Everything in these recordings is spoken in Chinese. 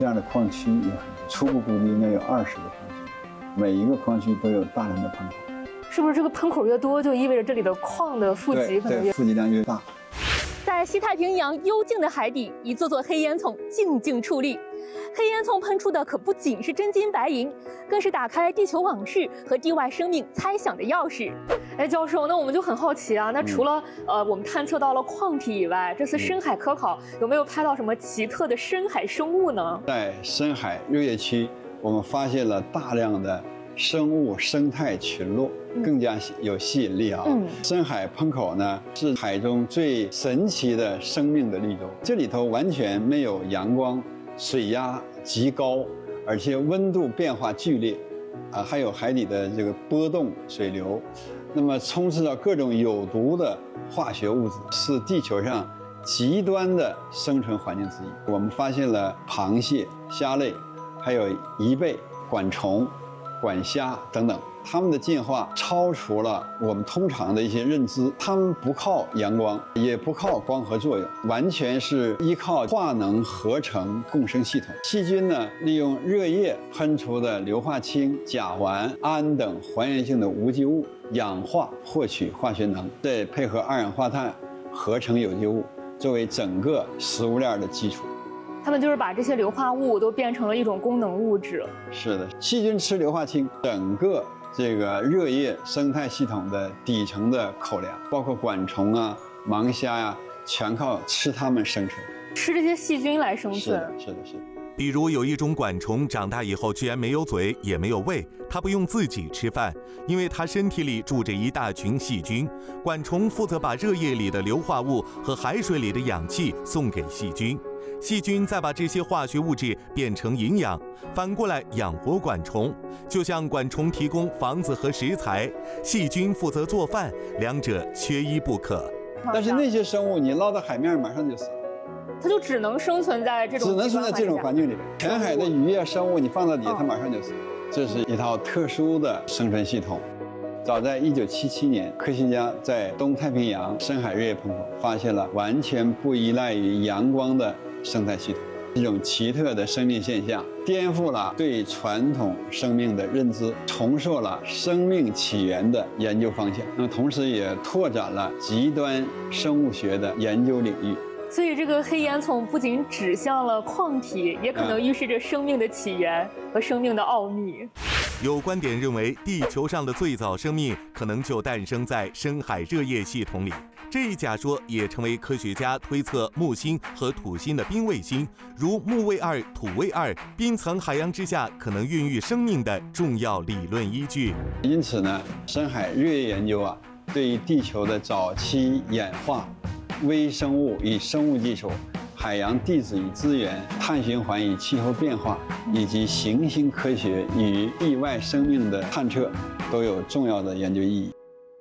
这样的矿区有很多，初步估计应该有20个矿区，每一个矿区都有大量的喷口。 是不是这个喷口越多，就意味着这里的矿的富集可能越富集量越大？ 在西太平洋幽静的海底，一座座黑烟囱静静矗立。黑烟囱喷出的可不仅是真金白银，更是打开地球往事和地外生命猜想的钥匙。哎，教授，那我们就很好奇啊，那除了我们探测到了矿体以外，这次深海科考有没有拍到什么奇特的深海生物呢？ 在深海热液区，我们发现了大量的生物生态群落，更加有吸引力啊！深海喷口呢是海中最神奇的生命的绿洲，这里头完全没有阳光，水压极高，而且温度变化剧烈，还有海底的这个波动水流，那么充斥着各种有毒的化学物质，是地球上极端的生存环境之一。我们发现了螃蟹、虾类，还有贻贝、管虫、管虾等等，它们的进化超出了我们通常的一些认知。它们不靠阳光，也不靠光合作用，完全是依靠化能合成共生系统。细菌呢，利用热液喷出的硫化氢、甲烷、氨等还原性的无机物氧化，获取化学能，再配合二氧化碳合成有机物，作为整个食物链的基础。 他们就是把这些硫化物都变成了一种功能物质。 是的，细菌吃硫化氢，整个这个热液生态系统的底层的口粮，包括管虫啊、盲虾呀，全靠吃它们生存， 吃这些细菌来生存。 是的。 比如有一种管虫长大以后居然没有嘴也没有胃，它不用自己吃饭，因为它身体里住着一大群细菌。管虫负责把热液里的硫化物和海水里的氧气送给细菌，细菌再把这些化学物质变成营养，反过来养活管虫。就像管虫提供房子和食材，细菌负责做饭，两者缺一不可。 但是那些生物你捞到海面马上就死了， 它就只能生存在这种环境里面。浅海的鱼啊生物你放到底下，它马上就死了。这是一套特殊的生存系统。早在1977年，科学家在东太平洋深海热液喷口发现了完全不依赖于阳光的生态系统。这种奇特的生命现象颠覆了对传统生命的认知，重塑了生命起源的研究方向，那么同时也拓展了极端生物学的研究领域。 所以这个黑烟囱不仅指向了矿体，也可能预示着生命的起源和生命的奥秘。 有观点认为，地球上的最早生命可能就诞生在深海热液系统里。这一假说也成为科学家推测木星和土星的冰卫星，如木卫2、土卫2，冰层海洋之下可能孕育生命的重要理论依据。 因此呢，深海热液研究对于地球的早期演化、微生物与生物技术、海洋地质与资源、碳循环与气候变化，以及行星科学与地外生命的探测，都有重要的研究意义。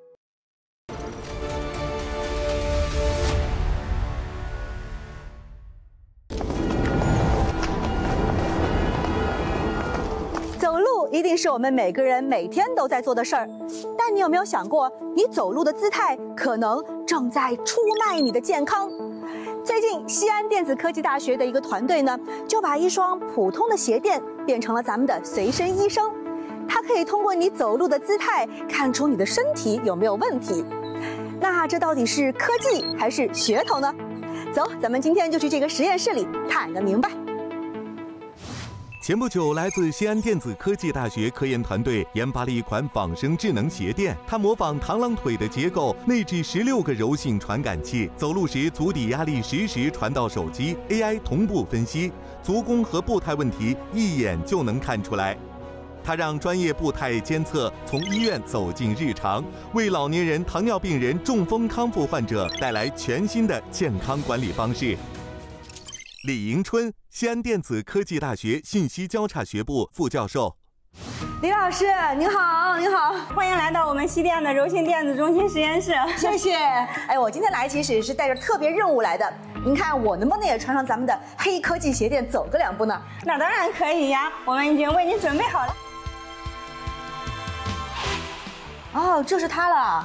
走路一定是我们每个人每天都在做的事儿，但你有没有想过，你走路的姿态可能正在出卖你的健康？最近，西安电子科技大学的一个团队呢，就把一双普通的鞋垫变成了咱们的随身医生。它可以通过你走路的姿态看出你的身体有没有问题。那这到底是科技还是噱头呢？走，咱们今天就去这个实验室里看个明白。 前不久，来自西安电子科技大学科研团队研发了一款仿生智能鞋垫，它模仿螳螂腿的结构，内置16个柔性传感器，走路时足底压力实时传到手机 ，AI 同步分析，足弓和步态问题一眼就能看出来。它让专业步态监测从医院走进日常，为老年人、糖尿病人、中风康复患者带来全新的健康管理方式。李迎春，西安电子科技大学信息交叉学部副教授。 李老师，您好，您好， 欢迎来到我们西电的柔性电子中心实验室。 谢谢。哎，我今天来其实也是带着特别任务来的。您看我能不能也穿上咱们的黑科技鞋垫走个2步呢？ 那当然可以呀，我们已经为您准备好了。 哦，这是它了。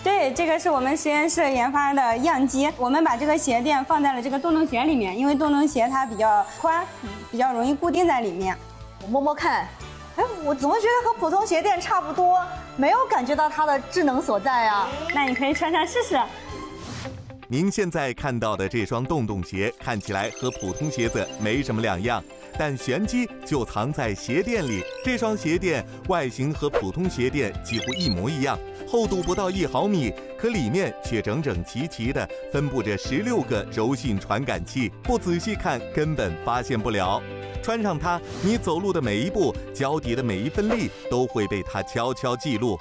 对，这个是我们实验室研发的样机。我们把这个鞋垫放在了这个洞洞鞋里面，因为洞洞鞋它比较宽，比较容易固定在里面。 我摸摸看，哎，我怎么觉得和普通鞋垫差不多，没有感觉到它的智能所在啊？ 那你可以穿上试试。 您现在看到的这双洞洞鞋看起来和普通鞋子没什么两样，但玄机就藏在鞋垫里。这双鞋垫外形和普通鞋垫几乎一模一样，厚度不到1毫米，可里面却整整齐齐地分布着16个柔性传感器，不仔细看根本发现不了。穿上它，你走路的每一步，脚底的每一分力都会被它悄悄记录。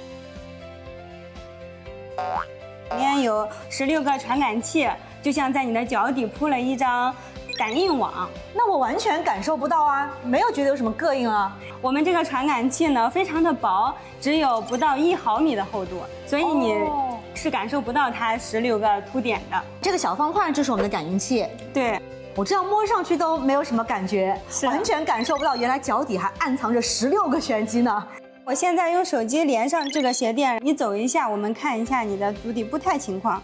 里面有16个传感器，就像在你的脚底铺了一张感应网。 那我完全感受不到啊，没有觉得有什么膈应啊。 我们这个传感器呢，非常的薄，只有不到1毫米的厚度，所以你是感受不到它16个凸点的。 这个小方块就是我们的感应器。 对， 我这样摸上去都没有什么感觉，完全感受不到原来脚底还暗藏着16个玄机呢。 我现在用手机连上这个鞋垫，你走一下，我们看一下你的足底步态情况。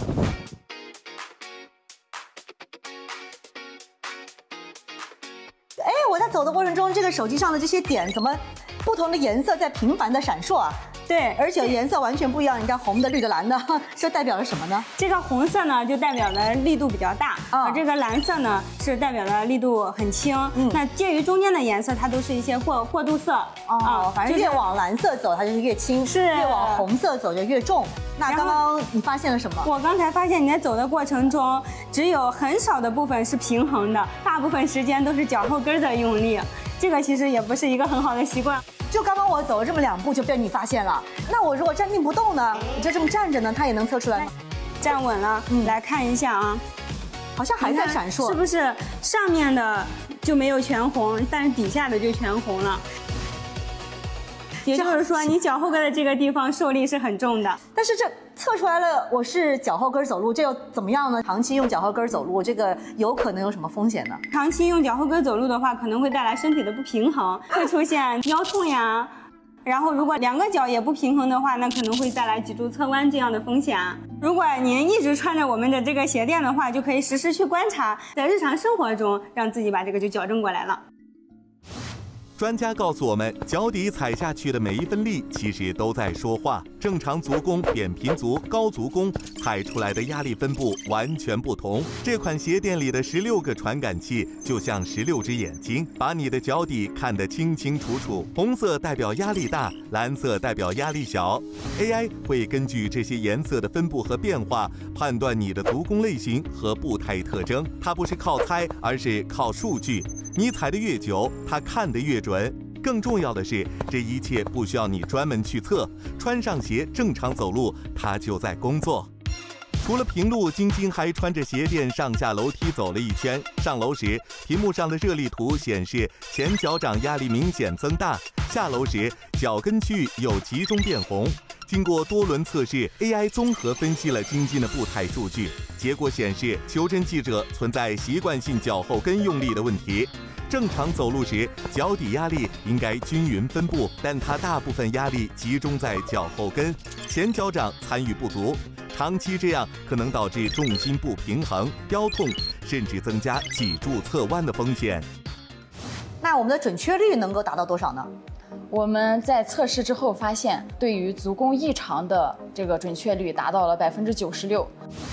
哎，我在走的过程中，这个手机上的这些点怎么不同的颜色在频繁的闪烁啊？ 对， 而且颜色完全不一样，你看红的、绿的、蓝的，这代表了什么呢？ 这个红色呢，就代表了力度比较大，而这个蓝色呢，是代表了力度很轻。那介于中间的颜色，它都是一些过渡色。 反正越往蓝色走，它就是越轻；越往红色走就越重。那刚刚你发现了什么？ 我刚才发现你在走的过程中，只有很少的部分是平衡的，大部分时间都是脚后跟的用力。这个其实也不是一个很好的习惯。 就刚刚我走了这么2步就被你发现了，那我如果站定不动呢？我就这么站着呢，它也能测出来吗？ 站稳了，来看一下啊， 好像还在闪烁， 是不是上面的就没有全红，但是底下的就全红了？也就是说，你脚后跟的这个地方受力是很重的。 但是这测出来了，我是脚后跟走路，这又怎么样呢？长期用脚后跟走路，这个有可能有什么风险呢？ 长期用脚后跟走路的话，可能会带来身体的不平衡，会出现腰痛呀。然后，如果2个脚也不平衡的话，那可能会带来脊柱侧弯这样的风险。如果您一直穿着我们的这个鞋垫的话，就可以实时去观察，在日常生活中让自己把这个就矫正过来了。 专家告诉我们，脚底踩下去的每一分力其实都在说话。正常足弓、扁平足、高足弓踩出来的压力分布完全不同。这款鞋垫里的16个传感器就像16只眼睛，把你的脚底看得清清楚楚。红色代表压力大，蓝色代表压力小。AI 会根据这些颜色的分布和变化，判断你的足弓类型和步态特征。它不是靠猜，而是靠数据。你踩得越久，它看得越准。更重要的是，这一切不需要你专门去测，穿上鞋正常走路，它就在工作。除了平路，晶晶还穿着鞋垫上下楼梯走了一圈。上楼时，屏幕上的热力图显示前脚掌压力明显增大；下楼时，脚跟区域有集中变红。经过多轮测试 ，AI 综合分析了晶晶的步态数据，结果显示求真记者存在习惯性脚后跟用力的问题。正常走路时，脚底压力应该均匀分布，但它大部分压力集中在脚后跟，前脚掌参与不足。长期这样可能导致重心不平衡、腰痛，甚至增加脊柱侧弯的风险。 那我们的准确率能够达到多少呢？ 我们在测试之后发现，对于足弓异常的这个准确率达到了96%。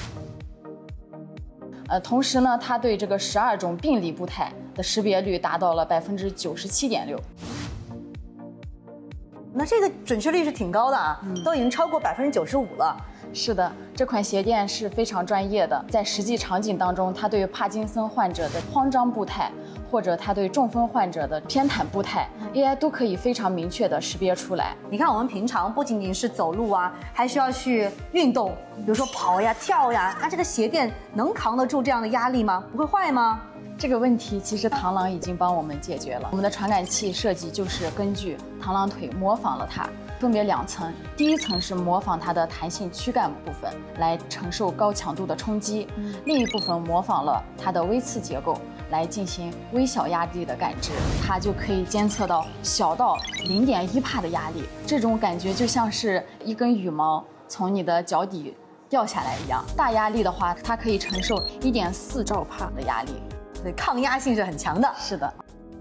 同时呢，它对这个12种病理步态的识别率达到了97.6%。 那这个准确率是挺高的啊，都已经超过95%了。 是的，这款鞋垫是非常专业的，在实际场景当中，它对帕金森患者的慌张步态，或者它对中风患者的偏袒步态 ，AI 都可以非常明确地识别出来。 你看，我们平常不仅仅是走路啊，还需要去运动，比如说跑呀、跳呀，那这个鞋垫能扛得住这样的压力吗？不会坏吗？ 这个问题其实螳螂已经帮我们解决了。我们的传感器设计就是根据螳螂腿模仿了它，分别2层。第一层是模仿它的弹性躯干部分，来承受高强度的冲击；另一部分模仿了它的微刺结构，来进行微小压力的感知。它就可以监测到小到0.1帕的压力，这种感觉就像是一根羽毛从你的脚底掉下来一样。大压力的话，它可以承受1.4兆帕的压力。 对，抗压性是很强的。 是的。